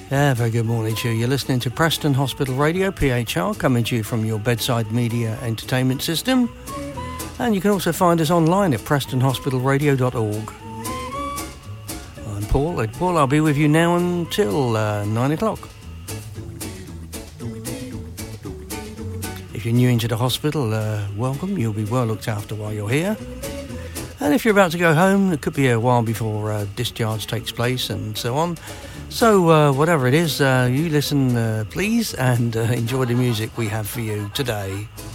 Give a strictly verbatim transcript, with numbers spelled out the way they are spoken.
Yeah, very good morning to you. You're listening to Preston Hospital Radio, P H R, coming to you from your bedside media entertainment system. And you can also find us online at preston hospital radio dot org. I'm Paul. And Paul, I'll be with you now until uh, nine o'clock. If you're new into the hospital, uh, welcome. You'll be well looked after while you're here. And if you're about to go home, it could be a while before uh, discharge takes place and so on. So uh, whatever it is, uh, you listen, uh, please, and uh, enjoy the music we have for you today.